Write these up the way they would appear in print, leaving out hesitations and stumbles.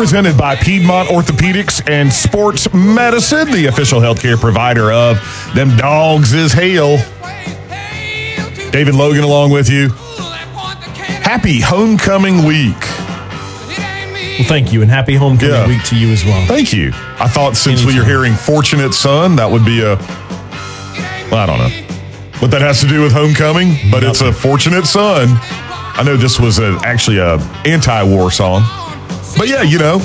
presented by Piedmont Orthopedics and Sports Medicine, the official healthcare provider of them dogs is hell. David Logan along with you. Happy homecoming week. Well, thank you, and happy homecoming week to you as well. Thank you. I thought since we are hearing Fortunate Son, that would be I don't know what that has to do with homecoming, but it's a Fortunate Son. I know this was actually a anti-war song. But yeah,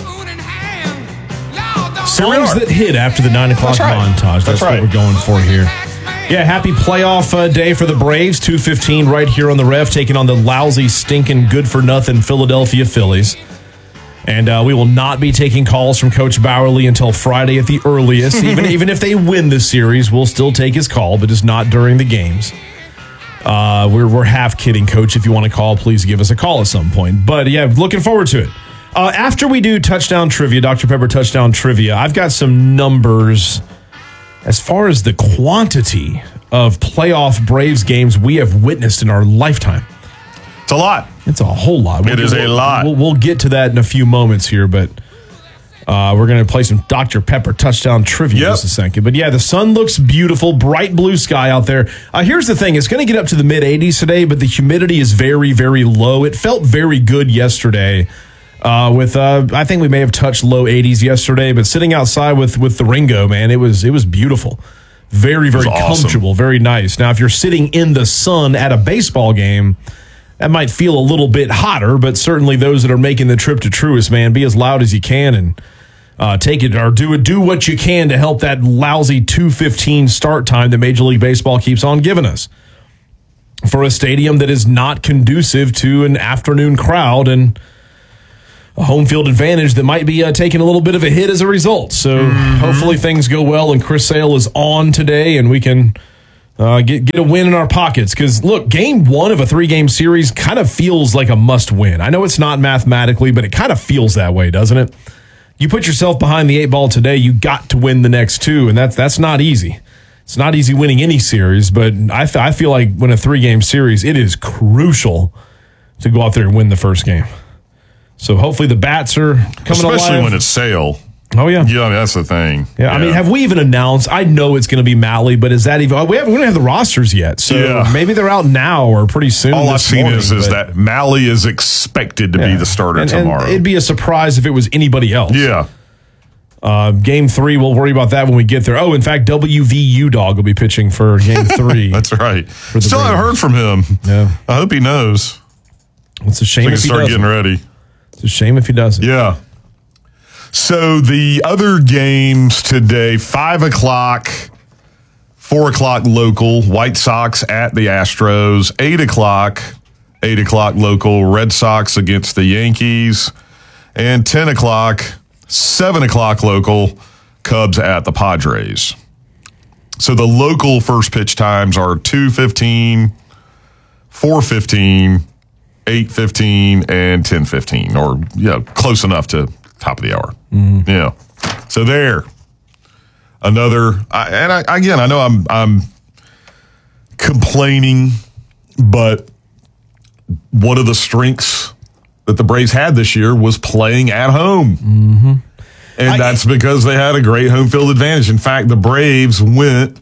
songs that hit after the 9 o'clock montage. That's what we're going for here. Yeah, happy playoff day for the Braves. 2:15 right here on the Rev, taking on the lousy, stinking, good-for-nothing Philadelphia Phillies. And we will not be taking calls from Coach Bowerly until Friday at the earliest. Even if they win this series, we'll still take his call, but just not during the games. We're half kidding, Coach. If you want to call, please give us a call at some point. But yeah, looking forward to it. After we do touchdown trivia, Dr. Pepper touchdown trivia, I've got some numbers as far as the quantity of playoff Braves games we have witnessed in our lifetime. It's a lot. It's a whole lot. It is a lot. We'll get to that in a few moments here, but we're going to play some Dr. Pepper touchdown trivia in just a second. But yeah, the sun looks beautiful, bright blue sky out there. Here's the thing. It's going to get up to the mid-80s today, but the humidity is very, very low. It felt very good yesterday. I think we may have touched low 80s yesterday, but sitting outside with the Ringo, man, it was beautiful. Very, very comfortable, very nice. Now, if you're sitting in the sun at a baseball game, that might feel a little bit hotter, but certainly those that are making the trip to Truist, man, be as loud as you can and take it or do what you can to help that lousy 2:15 start time that Major League Baseball keeps on giving us for a stadium that is not conducive to an afternoon crowd and a home field advantage that might be taking a little bit of a hit as a result. So hopefully things go well and Chris Sale is on today and we can get a win in our pockets. Because, look, game one of a 3-game series kind of feels like a must-win. I know it's not mathematically, but it kind of feels that way, doesn't it? You put yourself behind the 8 ball today, you got to win the next 2, and that's not easy. It's not easy winning any series, but I feel like when a 3-game series, it is crucial to go out there and win the first game. So hopefully the bats are coming alive. Especially when it's Sale. Oh, yeah. Yeah, I mean, that's the thing. Yeah, I mean, have we even announced? I know it's going to be Malley, but is that even? We don't have the rosters yet, so maybe they're out now or pretty soon. All I've seen is that Malley is expected to be the starter tomorrow. And it'd be a surprise if it was anybody else. Yeah. Game 3, we'll worry about that when we get there. Oh, in fact, WVU Dog will be pitching for Game 3. That's right. Still haven't heard from him. Yeah. I hope he knows. It's a shame if he doesn't. Start getting ready. It's a shame if he doesn't. Yeah. So the other games today, 5 o'clock, 4 o'clock local, White Sox at the Astros, 8 o'clock local, Red Sox against the Yankees, and 10 o'clock, 7 o'clock local, Cubs at the Padres. So the local first pitch times are 2:15, 4:15, 8:15, and 10:15, or close enough to top of the hour. Mm-hmm. Yeah. So there. Another, I know I'm complaining, but one of the strengths that the Braves had this year was playing at home. Mm-hmm. And that's because they had a great home field advantage. In fact, the Braves went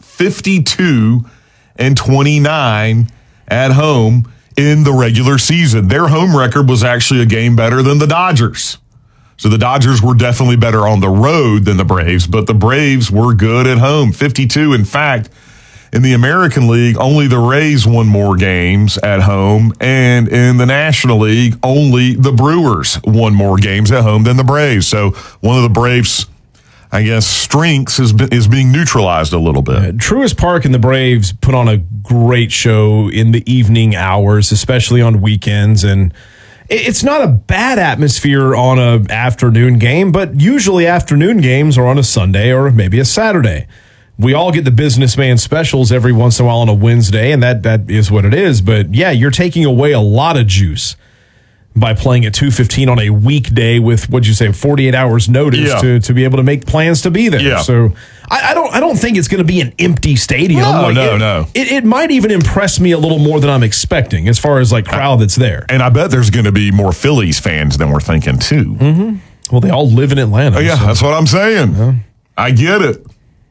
52-29 at home in the regular season. Their home record was actually a game better than the Dodgers. So the Dodgers were definitely better on the road than the Braves, but the Braves were good at home. 52. In fact, in the American League, only the Rays won more games at home, and in the National League, only the Brewers won more games at home than the Braves. So one of the Braves, I guess, strengths is being neutralized a little bit. Truist Park and the Braves put on a great show in the evening hours, especially on weekends, and it's not a bad atmosphere on an afternoon game, but usually afternoon games are on a Sunday or maybe a Saturday. We all get the businessman specials every once in a while on a Wednesday, and that is what it is. But, yeah, you're taking away a lot of juice by playing at 2:15 on a weekday with, what'd you say, 48 hours notice to be able to make plans to be there. Yeah. So I don't think it's going to be an empty stadium. No. It might even impress me a little more than I'm expecting as far as, crowd that's there. And I bet there's going to be more Phillies fans than we're thinking, too. Mm-hmm. Well, they all live in Atlanta. Oh, yeah, so. that's what I'm saying. Yeah. I get it.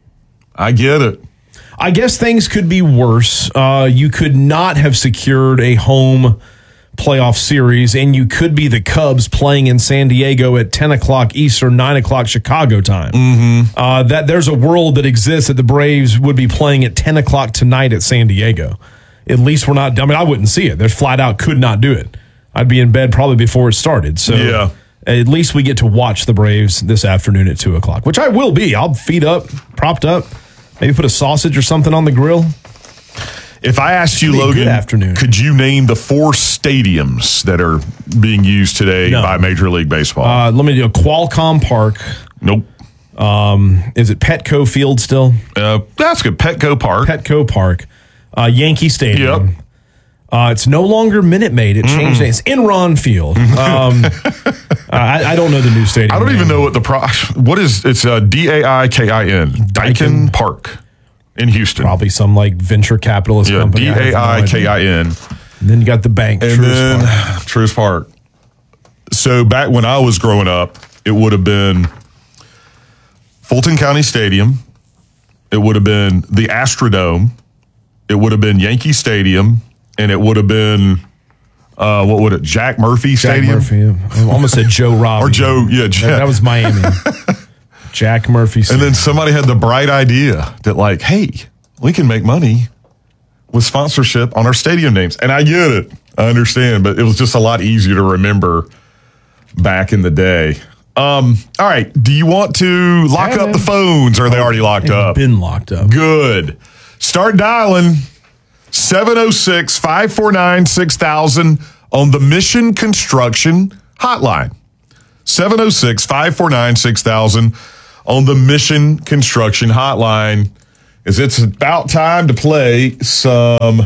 I guess things could be worse. You could not have secured a home playoff series, and you could be the Cubs playing in San Diego at 10 o'clock Eastern, 9 o'clock Chicago time. Mm-hmm. That there's a world that exists that the Braves would be playing at 10 o'clock tonight at San Diego. At least we're not. I mean, I wouldn't see it. There's flat out could not do it. I'd be in bed probably before it started. So yeah. At least we get to watch the Braves this afternoon at 2 o'clock, which I will be. I'll feet up, propped up, maybe put a sausage or something on the grill. If I asked you, Logan, could you name the 4 stadiums that are being used today by Major League Baseball? Let me do Qualcomm Park. Nope. Is it Petco Field still? That's good. Petco Park. Petco Park. Yankee Stadium. Yep. It's no longer Minute Maid. It changed names. Enron Field. I don't know the new stadium. I don't even know what what is, it's D-A-I-K-I-N. Daikin Park in Houston. Probably some like venture capitalist company. D-A-I-K-I-N. And then you got the bank. And then Truist Park. So back when I was growing up, it would have been Fulton County Stadium. It would have been the Astrodome. It would have been Yankee Stadium. And it would have been, what would it, Jack Murphy Stadium? Jack Murphy. I almost said Joe Robbie. Or Joe, yeah. That was Miami. Jack Murphy Stadium. And then somebody had the bright idea that like, hey, we can make money with sponsorship on our stadium names. And I get it. I understand. But it was just a lot easier to remember back in the day. All right. Do you want to lock up the phones, or are they already locked up? Been locked up. Good. Start dialing. 706-549-6000 on the Mission Construction Hotline. 706-549-6000 on the Mission Construction Hotline. As it's about time to play some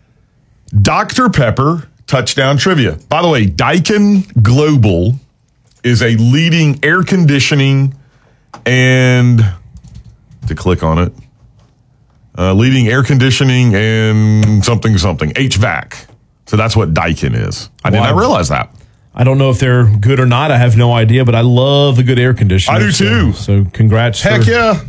Dr. Pepper touchdown trivia. By the way, Daikin Global is a leading air conditioning and, to click on it, leading air conditioning and something, HVAC. So that's what Daikin is. I did not realize that. I don't know if they're good or not. I have no idea, but I love a good air conditioner. I do too. So congrats. Heck yeah.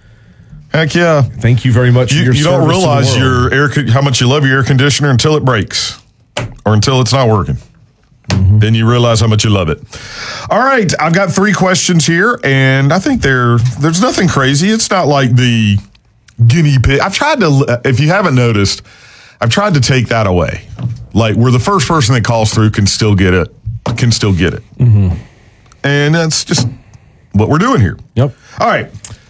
Thank you very much for your service. You don't realize how much you love your air conditioner until it breaks or until it's not working. Mm-hmm. Then you realize how much you love it. All right. I've got 3 questions here, and I think there's nothing crazy. It's not like the guinea pig. I've tried to, if you haven't noticed, I've tried to take that away. Like, where the first person that calls through can still get it. Mm-hmm. And that's just what we're doing here. Yep. All right.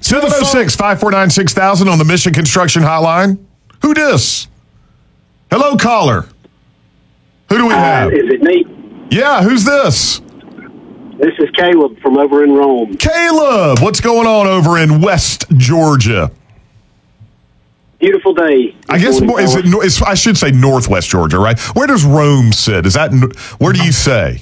706-549-6000 on the Mission Construction Hotline. Who dis? Hello, caller. Who do we have? Is it me? Yeah, who's this? This is Caleb from over in Rome. Caleb, what's going on over in West Georgia? Beautiful day. I guess I should say Northwest Georgia, right? Where does Rome sit? Where do you say?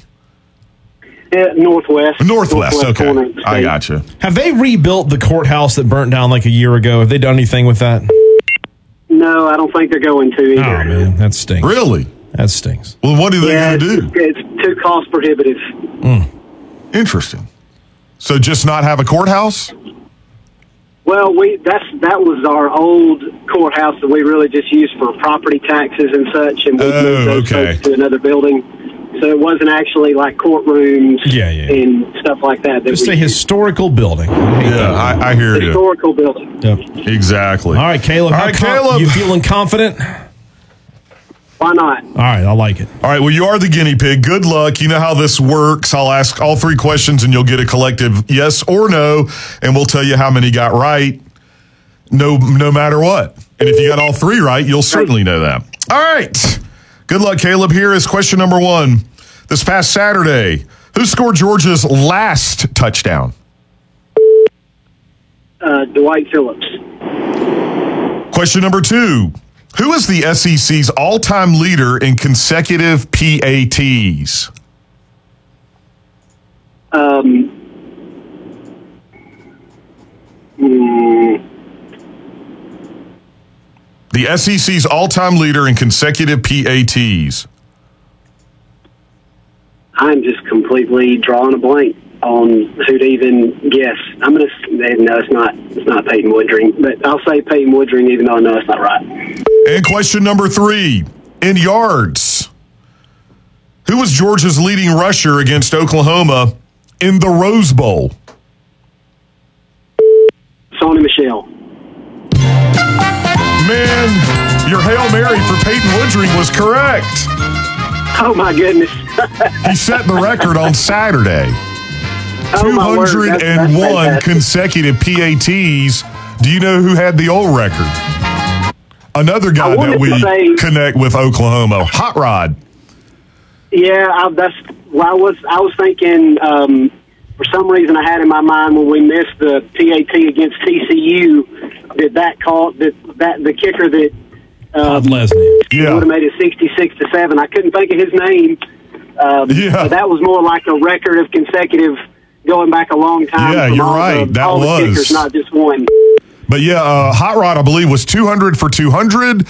Northwest. Northwest, okay. I got you. Have they rebuilt the courthouse that burnt down like a year ago? Have they done anything with that? No, I don't think they're going to either. Oh, man, that stinks. Really? That stinks. Well, what are they going to do? It's too cost prohibitive. Interesting. So just not have a courthouse? Well, that was our old courthouse that we really just used for property taxes and such, and we moved those folks to another building. So it wasn't actually like courtrooms and stuff like that. Just a historical building. I hear you. Historical building. Yep. Exactly. All right, Caleb. Caleb. You feeling confident? Why not? All right, I like it. All right, well, you are the guinea pig. Good luck. You know how this works. I'll ask all 3 questions, and you'll get a collective yes or no, and we'll tell you how many got right, no matter what. And if you got all 3 right, you'll certainly know that. All right. Good luck, Caleb. Here is question number 1. This past Saturday, who scored Georgia's last touchdown? Dwight Phillips. Question number 2. Who is the SEC's all-time leader in consecutive PATs? The SEC's all-time leader in consecutive PATs. I'm just completely drawing a blank. on who'd even guess. I'm going to no, it's not Peyton Woodring, but I'll say Peyton Woodring even though I know it's not right. And question number 3, in yards. Who was Georgia's leading rusher against Oklahoma in the Rose Bowl? Sony Michel. Man, your Hail Mary for Peyton Woodring was correct. Oh, my goodness. He set the record on Saturday. 201 That's consecutive PATs. Do you know who had the old record? Another guy that we connect with Oklahoma, Hot Rod. Yeah, I was thinking. For some reason, I had in my mind when we missed the PAT against TCU that the kicker that Todd Lesney would have made it 66-7. I couldn't think of his name. But that was more like a record of consecutive going back a long time. Yeah, you're right. That all was the kickers, not just one. But yeah, Hot Rod, I believe, was 200 for 200.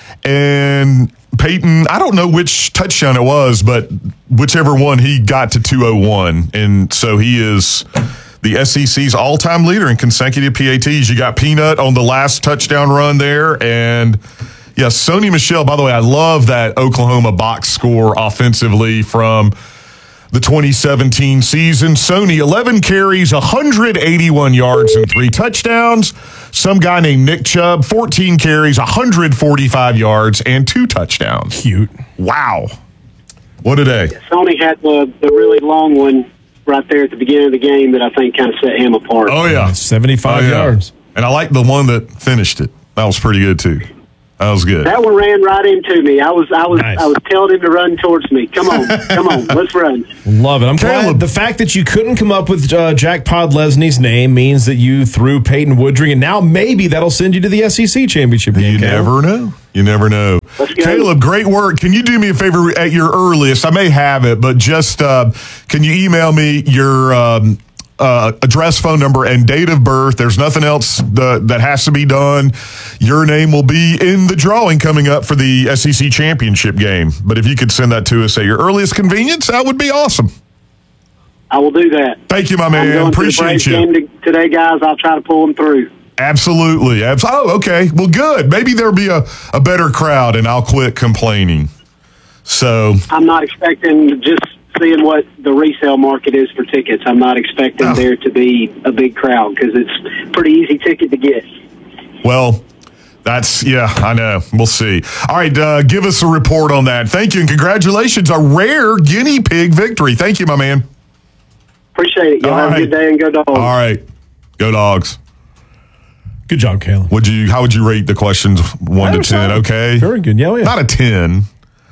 And Peyton, I don't know which touchdown it was, but whichever one, he got to 201. And so he is the SEC's all-time leader in consecutive PATs. You got Peanut on the last touchdown run there. And, yeah, Sony Michel, by the way, I love that Oklahoma box score offensively from the 2017 season. Sony, 11 carries, 181 yards, and 3 touchdowns. Some guy named Nick Chubb, 14 carries, 145 yards, and 2 touchdowns. Cute. Wow. What a day. Sony had the really long one right there at the beginning of the game that I think kind of set him apart. Oh, yeah. 75 yards. And I like the one that finished it. That was pretty good, too. That was good. That one ran right into me. I was Nice. I was telling him to run towards me. Come on, let's run. Love it. I'm Caleb. glad the fact that you couldn't come up with Jack Podlesny's name means that you threw Peyton Woodring, and now maybe that'll send you to the SEC championship game. You never know. You never know. Let's go. Caleb, great work. Can you do me a favor at your earliest? I may have it, but just can you email me your address, phone number, and date of birth? There's nothing else that has to be done. Your name will be in the drawing coming up for the SEC championship game. But if you could send that to us at your earliest convenience, that would be awesome. I will do that. Thank you, my I'm man. going Appreciate to the you. Braves game today, guys. I'll try to pull them through. Absolutely. Oh, okay. Well, good. Maybe there'll be a better crowd, and I'll quit complaining. So I'm not expecting, just seeing what the resale market is for tickets, I'm not expecting there to be a big crowd because it's a pretty easy ticket to get. Well, I know. We'll see. All right, give us a report on that. Thank you, and congratulations. A rare guinea pig victory. Thank you, my man. Appreciate it. Y'all have a good day and go Dogs. All right. Go Dogs. Good job, Caleb. How would you rate the questions 1 to 10? Okay. Very good. Yeah. Not a 10.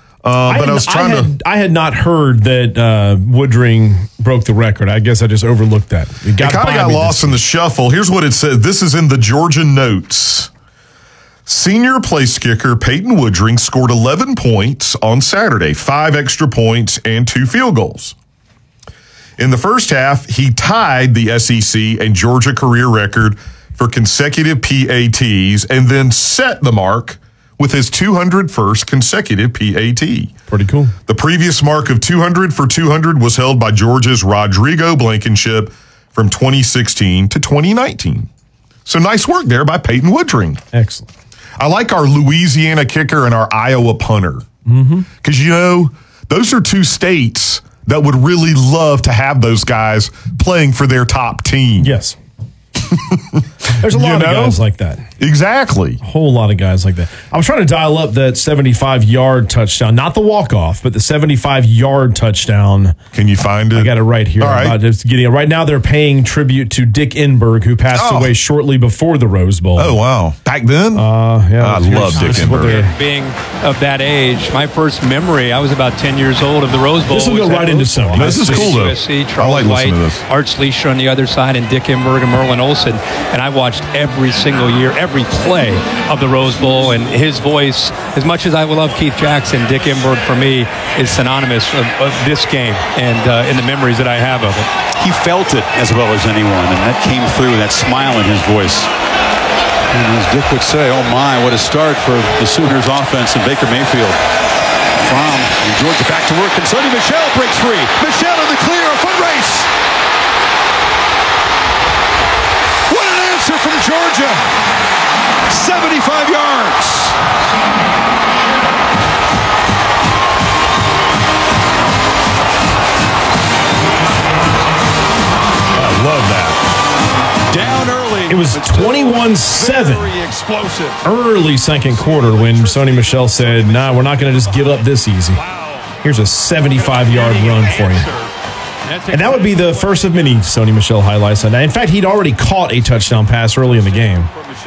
I had not heard that Woodring broke the record. I guess I just overlooked that. It kind of got lost in the shuffle. Here's what it says. This is in the Georgia notes. Senior place kicker Peyton Woodring scored 11 points on Saturday, 5 extra points and 2 field goals. In the first half, he tied the SEC and Georgia career record for consecutive PATs and then set the mark with his 201st consecutive PAT. Pretty cool. The previous mark of 200 for 200 was held by Georgia's Rodrigo Blankenship from 2016 to 2019. So nice work there by Peyton Woodring. Excellent. I like our Louisiana kicker and our Iowa punter. Because, those are 2 states that would really love to have those guys playing for their top team. Yes. There's a lot of guys like that. Exactly. A whole lot of guys like that. I was trying to dial up that 75-yard touchdown, not the walk-off, but the 75-yard touchdown. Can you find it? I got it right here. All right. Just getting it. Right now they're paying tribute to Dick Enberg, who passed away shortly before the Rose Bowl. Oh, wow. Back then? Yeah. I love Dick Enberg. Being of that age, my first memory, I was about 10 years old of the Rose Bowl. This will go right into Sony. This is cool, though. USC, I Charlie like White, listening to this. Art Schleicher on the other side, and Dick Enberg and Merlin Olsen. And I watched every single year, every play of the Rose Bowl, and his voice, as much as I will love Keith Jackson, Dick Enberg for me is synonymous of this game and in the memories that I have of it. He felt it as well as anyone, and that came through, that smile in his voice. And as Dick would say, oh my, what a start for the Sooners offense and Baker Mayfield. And Georgia back to work, and Sony Michel breaks free. Michel in the clear, a foot race. 75 yards. I love that. Down early. It was 21-7. Very explosive. Early second quarter when Sony Michel said, nah, we're not going to just give up this easy. Here's a 75-yard run for you. And that would be the first of many Sony Michel highlights. In fact, he'd already caught a touchdown pass early in the game.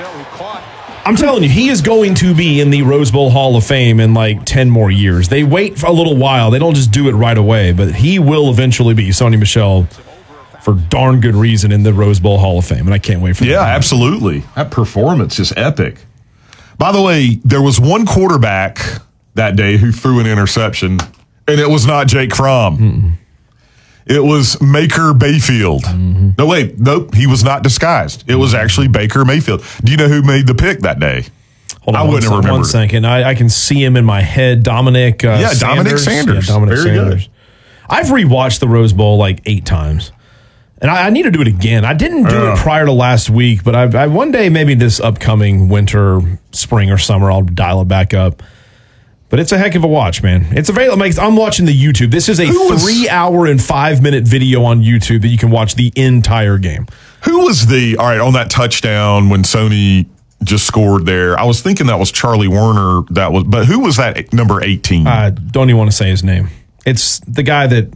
I'm telling you, he is going to be in the Rose Bowl Hall of Fame in like 10 more years. They wait for a little while. They don't just do it right away, but he will eventually be, Sony Michel, for darn good reason, in the Rose Bowl Hall of Fame. And I can't wait for that. Yeah, absolutely. That performance is epic. By the way, there was one quarterback that day who threw an interception, and it was not Jake Fromm. Mm-mm. It was Baker Mayfield. Mm-hmm. No, wait. Nope. He was not disguised. It was actually Baker Mayfield. Do you know who made the pick that day? Hold on, I wouldn't have remembered. 1 second. I can see him in my head. Dominic Sanders. Dominic Sanders. Yeah, Dominic Very Sanders. good. I've rewatched the Rose Bowl like 8 times. And I need to do it again. I didn't do it prior to last week, but I one day, maybe this upcoming winter, spring, or summer, I'll dial it back up. But it's a heck of a watch, man. It's available. I'm watching the YouTube. This is a 3-hour and 5-minute video on YouTube that you can watch the entire game. Who was on that touchdown when Sony just scored there? I was thinking that was Charlie Werner. But who was that number 18? I don't even want to say his name. It's the guy that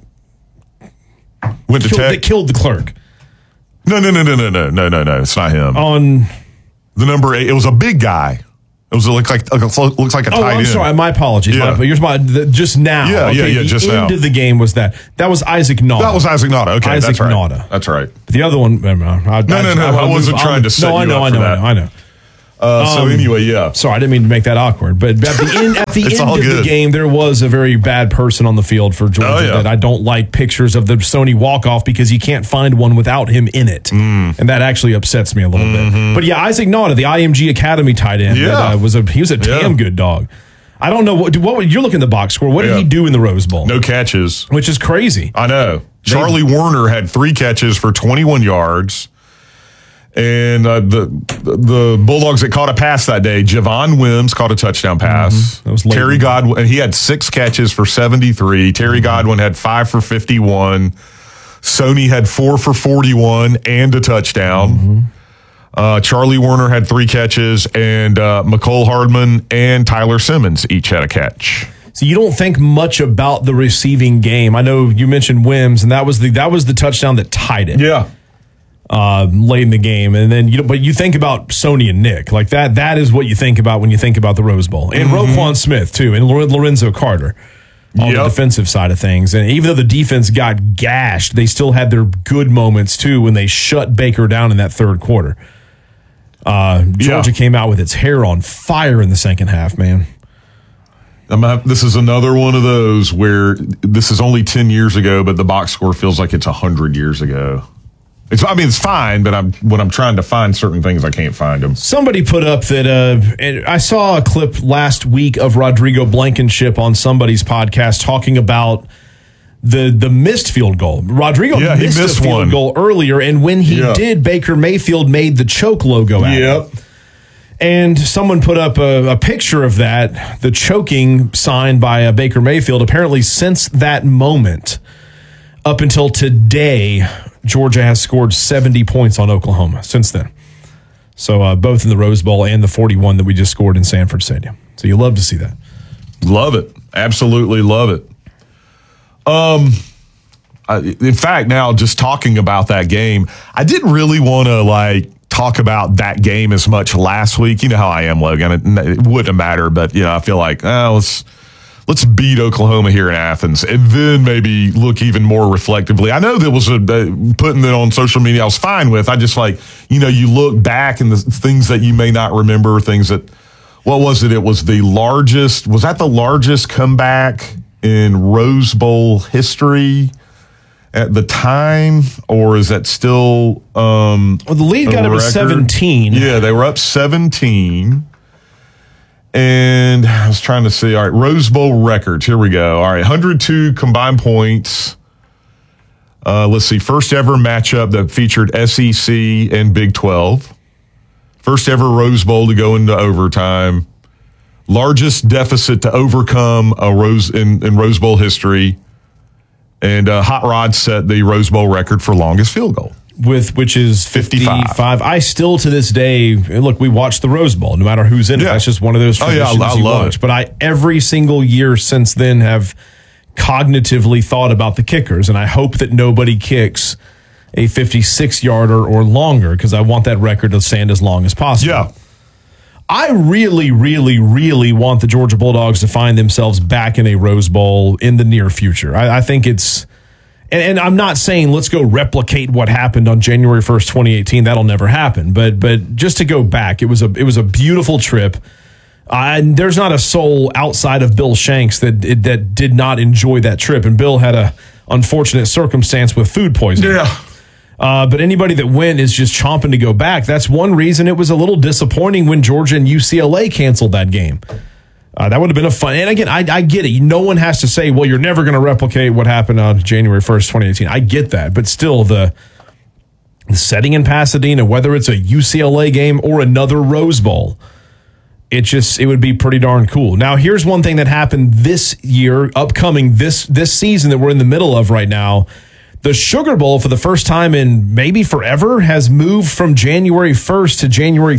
went to Tech? That killed the clerk. No. It's not him. On the number 8, it was a big guy. It was looks like a tight end. I'm sorry. My apologies. Yeah. Just now. Yeah, just now. The end of the game was that. That was Isaac Nauta. That was Isaac Nauta. Okay, Isaac that's right. Nauta. That's right. The other one. I wasn't trying to set you up for that. I know. So anyway, yeah. Sorry, I didn't mean to make that awkward. But at the end of the game, there was a very bad person on the field for Georgia that I don't like pictures of the Sony walk-off because you can't find one without him in it. And that actually upsets me a little bit. But yeah, Isaac Nauta, the IMG Academy tight end, he was a damn good dog. I don't know what you're looking at the box score. What did he do in the Rose Bowl? No catches. Which is crazy. I know. Charlie Werner had 3 catches for 21 yards. And the Bulldogs that caught a pass that day, Javon Wims caught a touchdown pass. That was Terry Godwin, and he had 6 catches for 73. Terry Godwin had 5 for 51. Sony had 4 for 41 and a touchdown. Charlie Werner had 3 catches, and McCole Hardman and Tyler Simmons each had a catch. So you don't think much about the receiving game. I know you mentioned Wims, and that was the touchdown that tied it. Yeah. Late in the game, and then but you think about Sony and Nick like that. That is what you think about when you think about the Rose Bowl, and Roquan Smith too, and Lorenzo Carter on the defensive side of things. And even though the defense got gashed, they still had their good moments too when they shut Baker down in that third quarter. Georgia came out with its hair on fire in the second half, man. This is another one of those where this is only 10 years ago, but the box score feels like it's 100 years ago. It's fine, but when I'm trying to find certain things, I can't find them. Somebody put up that I saw a clip last week of Rodrigo Blankenship on somebody's podcast talking about the missed field goal. Rodrigo missed a field goal earlier, and when he did, Baker Mayfield made the choke logo out of it. And someone put up a picture of that, the choking sign by Baker Mayfield. Apparently, since that moment up until today, Georgia has scored 70 points on Oklahoma since then. So both in the Rose Bowl and the 41 that we just scored in Sanford Stadium. So you love to see that. Love it. Absolutely love it. In fact, now just talking about that game, I didn't really want to talk about that game as much last week. You know how I am, Logan. It wouldn't matter, but I feel like let's beat Oklahoma here in Athens and then maybe look even more reflectively. I know there was putting it on social media I was fine with. I just you look back and the things that you may not remember, things that, what was it? It was was that the largest comeback in Rose Bowl history at the time? Or is that still well, the lead got up to 17. Yeah, they were up 17. And I was trying to see, all right, Rose Bowl records. Here we go. All right, 102 combined points. Let's see, first ever matchup that featured SEC and Big 12. First ever Rose Bowl to go into overtime. Largest deficit to overcome in Rose Bowl history. And Hot Rod set the Rose Bowl record for longest field goal. Which is 55. I still, to this day, look, we watch the Rose Bowl, no matter who's in it. That's just one of those traditions I you love watch. it. But I, every single year since then, have cognitively thought about the kickers, and I hope that nobody kicks a 56-yarder or longer, because I want that record to stand as long as possible. Yeah. I really, really, really want the Georgia Bulldogs to find themselves back in a Rose Bowl in the near future. I think it's... And I'm not saying let's go replicate what happened on January 1st, 2018. That'll never happen. But just to go back, it was a beautiful trip. And there's not a soul outside of Bill Shanks that did not enjoy that trip. And Bill had a unfortunate circumstance with food poisoning. Yeah. But anybody that went is just chomping to go back. That's one reason it was a little disappointing when Georgia and UCLA canceled that game. That would have been a fun. And again, I get it. No one has to say, well, you're never going to replicate what happened on January 1st, 2018. I get that. But still, the setting in Pasadena, whether it's a UCLA game or another Rose Bowl, it would be pretty darn cool. Now, here's one thing that happened this year, upcoming this season that we're in the middle of right now. The Sugar Bowl, for the first time in maybe forever, has moved from January 1st to January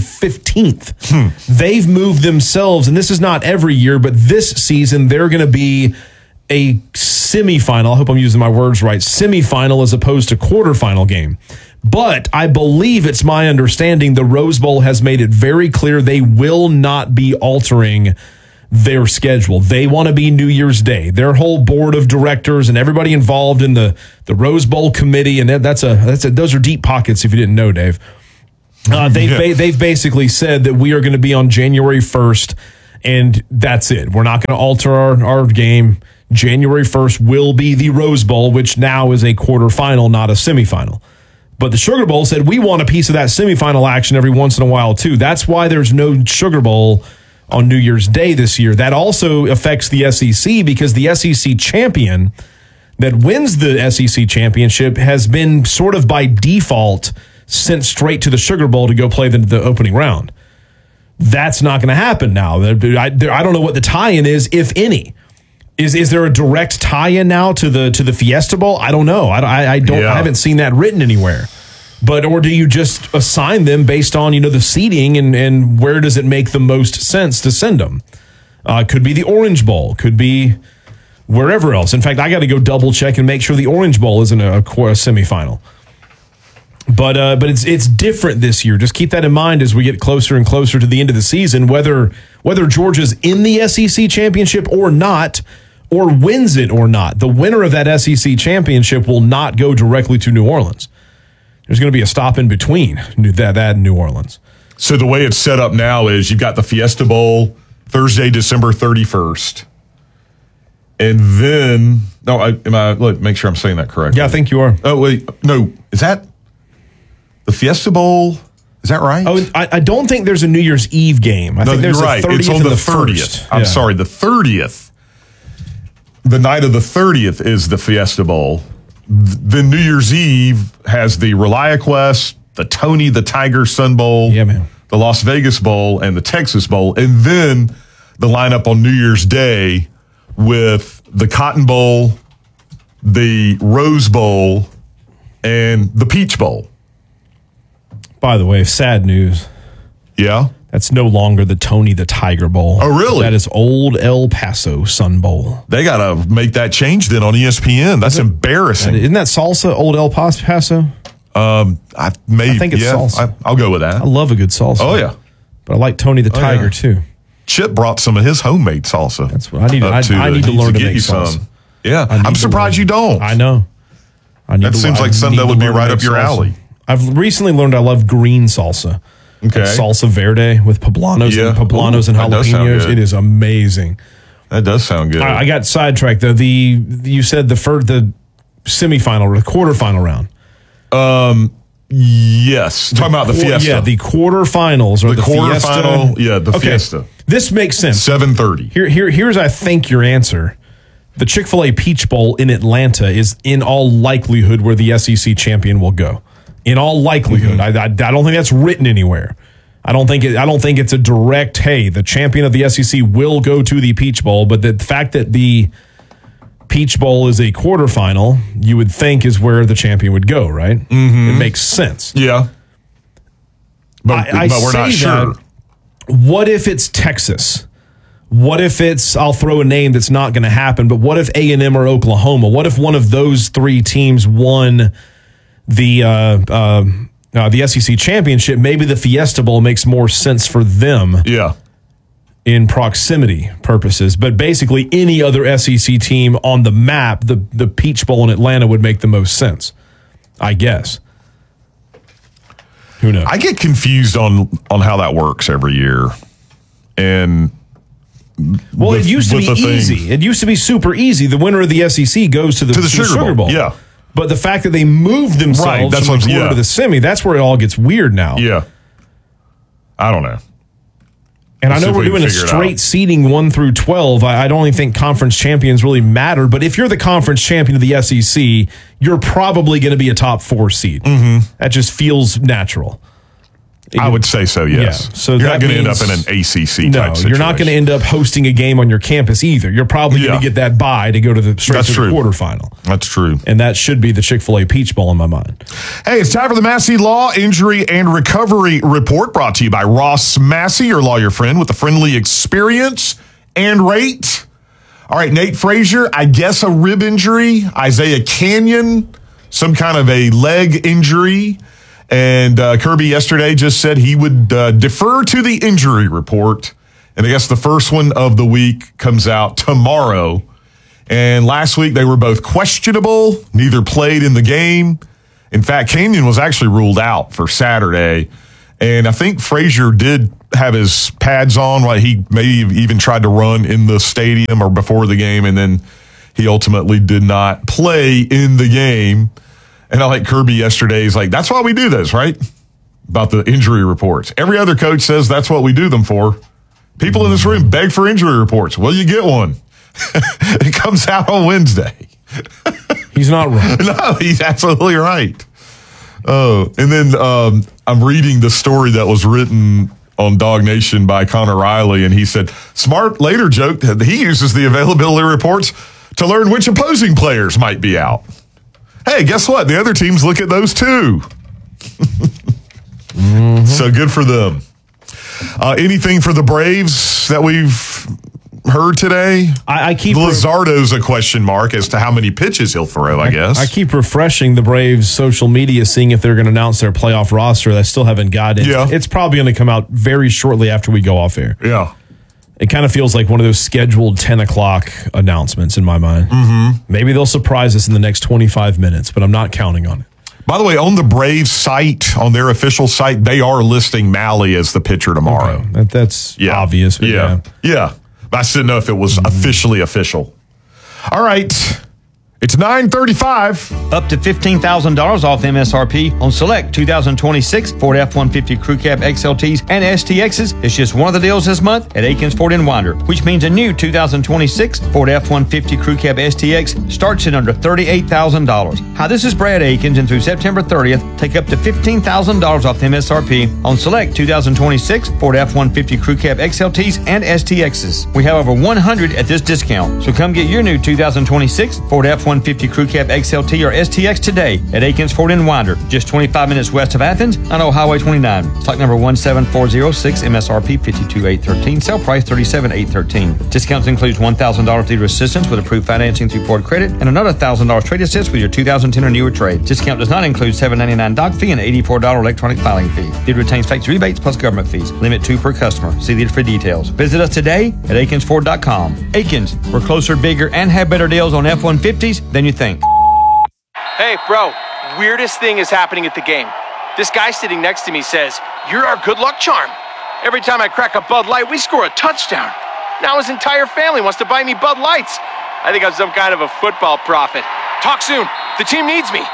15th. They've moved themselves, and this is not every year, but this season they're going to be a semifinal. I hope I'm using my words right. Semifinal as opposed to quarterfinal game. But I believe it's my understanding the Rose Bowl has made it very clear they will not be altering their schedule. They want to be New Year's Day. Their whole board of directors and everybody involved in the Rose Bowl committee, and those are deep pockets if you didn't know, Dave. They've basically said that we are going to be on January 1st, and that's it. We're not going to alter our game. January 1st will be the Rose Bowl, which now is a quarterfinal, not a semifinal. But the Sugar Bowl said we want a piece of that semifinal action every once in a while, too. That's why there's no Sugar Bowl on New Year's Day this year. That also affects the SEC because the SEC champion that wins the SEC championship has been sort of by default sent straight to the Sugar Bowl to go play the opening round. That's not going to happen now. I don't know what the tie-in is, if any. Is there a direct tie-in now to the Fiesta Bowl? I don't know. I haven't seen that written anywhere. Or do you just assign them based on, the seeding and where does it make the most sense to send them? Could be the Orange Bowl. Could be wherever else. In fact, I got to go double check and make sure the Orange Bowl isn't a semifinal. But it's different this year. Just keep that in mind as we get closer and closer to the end of the season, whether Georgia's in the SEC championship or not, or wins it or not. The winner of that SEC championship will not go directly to New Orleans. There's going to be a stop in between that and New Orleans. So the way it's set up now is you've got the Fiesta Bowl Thursday, December 31st. And then, make sure I'm saying that correctly. Yeah, I think you are. Oh, wait, no, is that the Fiesta Bowl? Is that right? Oh, I don't think there's a New Year's Eve game. I think there's you're right. 30th It's on and the 30th. I'm sorry, the 30th. The night of the 30th is the Fiesta Bowl. Then New Year's Eve has the ReliaQuest, the Tony the Tiger Sun Bowl, the Las Vegas Bowl, and the Texas Bowl. And then the lineup on New Year's Day with the Cotton Bowl, the Rose Bowl, and the Peach Bowl. By the way, sad news. Yeah? That's no longer the Tony the Tiger Bowl. Oh, really? That is Old El Paso Sun Bowl. They got to make that change then on ESPN. That's embarrassing. Isn't that salsa, Old El Paso? I think it's salsa. I'll go with that. I love a good salsa. Oh, yeah. But I like Tony the Tiger, too. Chip brought some of his homemade salsa. That's what I need. I need to learn to make salsa. Yeah. I'm surprised you don't. I know. That seems like something that would be right up your alley. I've recently learned I love green salsa. Okay. Like salsa verde with poblanos and jalapenos. It is amazing. That does sound good. I got sidetracked though. You said the semifinal or the quarterfinal round. Yes. Talking about the Fiesta. Yeah, the quarterfinals or the quarterfinal. Fiesta. Yeah, the Fiesta. This makes sense. 7:30. Here's I think your answer. The Chick-fil-A Peach Bowl in Atlanta is in all likelihood where the SEC champion will go. In all likelihood. I don't think that's written anywhere. I don't think it's a direct, hey, the champion of the SEC will go to the Peach Bowl, but the fact that the Peach Bowl is a quarterfinal, you would think is where the champion would go, right? Mm-hmm. It makes sense. Yeah. But we're not sure. What if it's Texas? What if it's, I'll throw a name that's not going to happen, but what if A&M or Oklahoma? What if one of those three teams won the SEC championship? Maybe the Fiesta Bowl makes more sense for them. Yeah. In proximity purposes, but basically any other SEC team on the map, the Peach Bowl in Atlanta would make the most sense, I guess. Who knows? I get confused on how that works every year, and it used to be easy. It used to be super easy. The winner of the SEC goes to the Sugar Bowl. Yeah, but the fact that they moved themselves from the quarter to the semi, that's where it all gets weird now. Yeah, I don't know. And I know we're doing a straight seeding 1 through 12. I don't even think conference champions really matter. But if you're the conference champion of the SEC, you're probably going to be a top 4 seed. Mm-hmm. That just feels natural. I would say so, yes. Yeah. So you're not going to end up in an ACC type situation. You're not going to end up hosting a game on your campus either. You're probably going to get that bye to go to the quarterfinal. That's true. And that should be the Chick-fil-A Peach Bowl in my mind. Hey, it's time for the Massey Law Injury and Recovery Report, brought to you by Ross Massey, your lawyer friend with a friendly experience and rate. All right, Nate Frazier, I guess a rib injury. Isaiah Canyon, some kind of a leg injury. And Kirby yesterday just said he would defer to the injury report. And I guess the first one of the week comes out tomorrow. And last week they were both questionable. Neither played in the game. In fact, Canyon was actually ruled out for Saturday. And I think Frazier did have his pads on. Like he maybe even tried to run in the stadium or before the game. And then he ultimately did not play in the game. And I like Kirby yesterday. He's like, that's why we do this, right? About the injury reports. Every other coach says that's what we do them for. People in this room beg for injury reports. Well, you get one. It comes out on Wednesday. He's not wrong. No, he's absolutely right. Oh, and then I'm reading the story that was written on Dog Nation by Connor Riley, and he said, Smart later joked that he uses the availability reports to learn which opposing players might be out. Hey, guess what? The other teams look at those too. Mm-hmm. So good for them. Anything for the Braves that we've heard today? I keep Luzardo's a question mark as to how many pitches he'll throw, I guess. I keep refreshing the Braves' social media, seeing if they're going to announce their playoff roster. I still haven't got it. Yeah. It's probably going to come out very shortly after we go off air. Yeah. It kind of feels like one of those scheduled 10 o'clock announcements in my mind. Mm-hmm. Maybe they'll surprise us in the next 25 minutes, but I'm not counting on it. By the way, on the Braves site, on their official site, they are listing Mahle as the pitcher tomorrow. Okay. That's obvious. But yeah. But I just didn't know if it was officially official. All right. It's 9:35. Up to $15,000 off MSRP on select 2026 Ford F-150 Crew Cab XLTs and STXs. It's just one of the deals this month at Aikens Ford in Winder, which means a new 2026 Ford F-150 Crew Cab STX starts at under $38,000. Hi, this is Brad Aikens, and through September 30th, take up to $15,000 off MSRP on select 2026 Ford F-150 Crew Cab XLTs and STXs. We have over 100 at this discount, so come get your new 2026 Ford F-150 Crew Cab XLT or STX today at Aikens Ford in Winder, just 25 minutes west of Athens on Old Highway 29. Stock number 17406, MSRP $52,813, sale price $37,813. Discounts includes $1,000 dealer assistance with approved financing through Ford Credit and another $1,000 trade assist with your 2010 or newer trade. Discount does not include $7.99 doc fee and $84 electronic filing fee. Dealer retains factory rebates plus government fees. Limit 2 per customer. See dealer for details. Visit us today at AikensFord.com. Aikens, we're closer, bigger, and have better deals on F-150s than you think. Hey, bro, weirdest thing is happening at the game. This guy sitting next to me says, "You're our good luck charm. Every time I crack a Bud Light, we score a touchdown. Now his entire family wants to buy me Bud Lights. I think I'm some kind of a football prophet. Talk soon. The team needs me."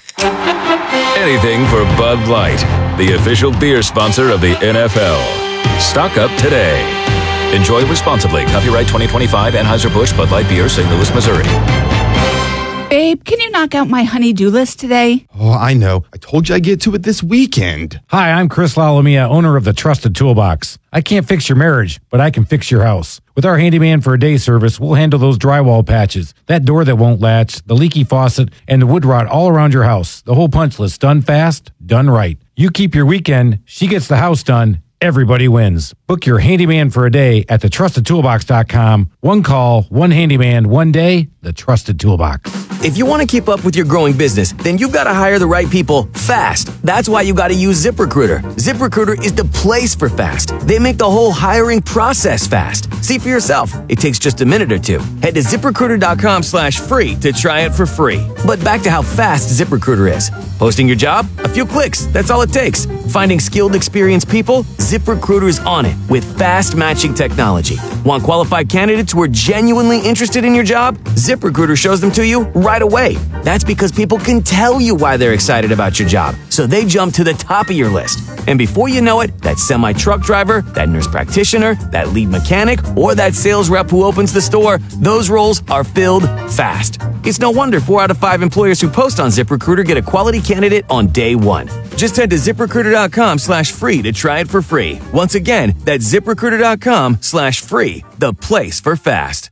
Anything for Bud Light, the official beer sponsor of the NFL. Stock up today. Enjoy responsibly. Copyright 2025 Anheuser-Busch Bud Light Beer, St. Louis, Missouri. Babe, can you knock out my honey-do list today? Oh, I know. I told you I'd get to it this weekend. Hi, I'm Chris Lalomia, owner of the Trusted Toolbox. I can't fix your marriage, but I can fix your house. With our handyman for a day service, we'll handle those drywall patches, that door that won't latch, the leaky faucet, and the wood rot all around your house. The whole punch list, done fast, done right. You keep your weekend, she gets the house done. Everybody wins. Book your handyman for a day at thetrustedtoolbox.com. One call, one handyman, one day, the Trusted Toolbox. If you want to keep up with your growing business, then you've got to hire the right people fast. That's why you got to use ZipRecruiter. ZipRecruiter is the place for fast. They make the whole hiring process fast. See for yourself. It takes just a minute or two. Head to ZipRecruiter.com/free to try it for free. But back to how fast ZipRecruiter is. Posting your job? A few clicks. That's all it takes. Finding skilled, experienced people? ZipRecruiter's on it with fast matching technology. Want qualified candidates who are genuinely interested in your job? ZipRecruiter shows them to you right away. That's because people can tell you why they're excited about your job, so they jump to the top of your list. And before you know it, that semi-truck driver, that nurse practitioner, that lead mechanic, or that sales rep who opens the store, those roles are filled fast. It's no wonder 4 out of 5 employers who post on ZipRecruiter get a quality candidate on day one. Just head to ZipRecruiter.com/free to try it for free. Once again, that's ZipRecruiter.com/free, the place for fast.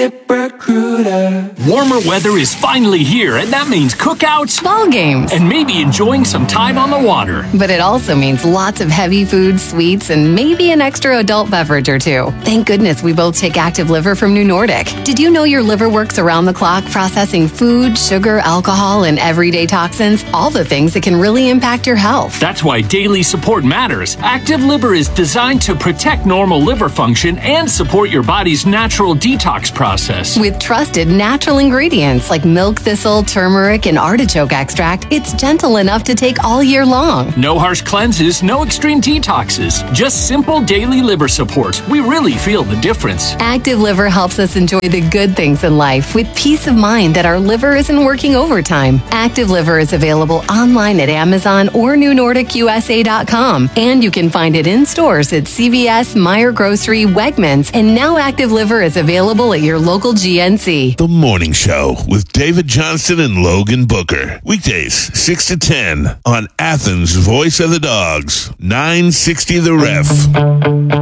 ZipRecruiter. Warmer weather is finally here, and that means cookouts, ball games, and maybe enjoying some time on the water. But it also means lots of heavy food, sweets, and maybe an extra adult beverage or two. Thank goodness we both take Active Liver from New Nordic. Did you know your liver works around the clock processing food, sugar, alcohol, and everyday toxins? All the things that can really impact your health. That's why daily support matters. Active Liver is designed to protect normal liver function and support your body's natural detox process. With trusted natural ingredients like milk thistle, turmeric, and artichoke extract, it's gentle enough to take all year long. No harsh cleanses, no extreme detoxes, just simple daily liver support. We really feel the difference. Active Liver helps us enjoy the good things in life with peace of mind that our liver isn't working overtime. Active Liver is available online at Amazon or NewNordicUSA.com, and you can find it in stores at CVS, Meijer Grocery, Wegmans, and now Active Liver is available at your local GNC. The Morning Show with David Johnston and Logan Booker. Weekdays, 6 to 10 on Athens' Voice of the Dogs, 960 The Ref.